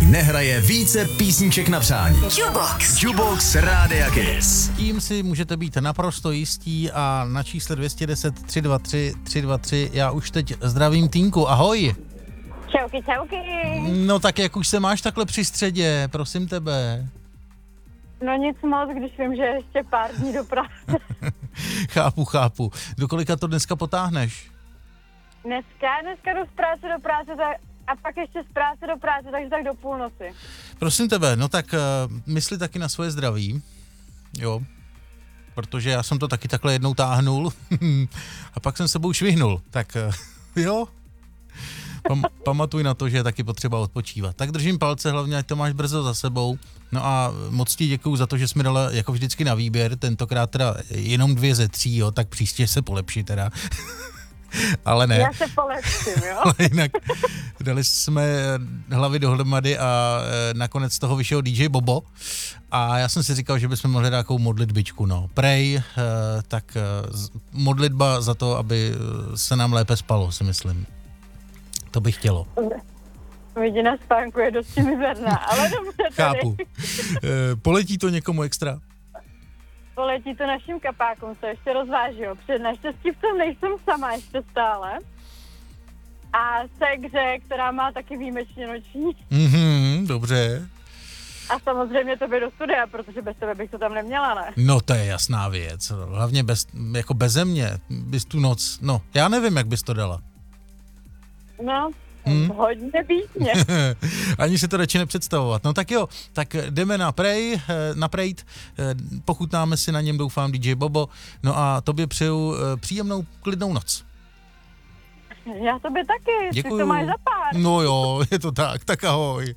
nehraje více písniček na přání. Jukebox Rádia Kiss. Tím si můžete být naprosto jistí a na čísle 210 323 323 já už teď zdravím Týnku. Ahoj. Čauky. No tak jak už se máš takhle při středě, prosím tebe. No nic moc, když vím, že je ještě pár dní do práce. Chápu. Do kolika to dneska potáhneš? Dneska jdu z práce do práce a pak ještě z práce do práce, takže tak do půlnoci. Prosím tebe, no tak mysli taky na svoje zdraví, jo, protože já jsem to taky takhle jednou táhnul a pak jsem sebou švihnul, tak jo, pamatuj na to, že je taky potřeba odpočívat. Tak držím palce, hlavně ať to máš brzo za sebou. No a moc ti děkuju za to, že jsi mi dala jako vždycky na výběr, tentokrát teda jenom 2 ze 3, jo, tak příště se polepší teda. Ale ne. Já se polepším, jo. Ale jinak dali jsme hlavy dohromady a nakonec z toho vyšel DJ Bobo a já jsem si říkal, že bychom mohli dát takovou modlitbičku, no. Prej, tak modlitba za to, aby se nám lépe spalo, si myslím. To bych chtělo. Vidina spánku je dosti mizerná, ale dobře tady. Chápu. Poletí to někomu extra? Poletí to našim kapákům, se ještě rozvážil. Před naštěstí v tom nejsem sama ještě stále. A segře, která má taky výjimečně noční. Dobře. A samozřejmě tobě do studia, protože bez tebe bych to tam neměla, ne? No to je jasná věc. Hlavně jako beze mě bys tu noc, no já nevím, jak bys to dala. No, hodně bítně. Ani si to radši nepředstavovat. No tak jo, tak jdeme na Prejt, pochutnáme si na něm, doufám, DJ Bobo, no a tobě přeju příjemnou, klidnou noc. Já tobě taky, děkuju. Ty to máš za pár. No jo, je to tak ahoj.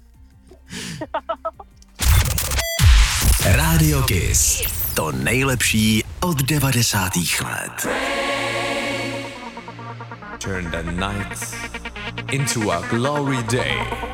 Rádio Kiss. To nejlepší od 90. let. Turn the night into a glory day.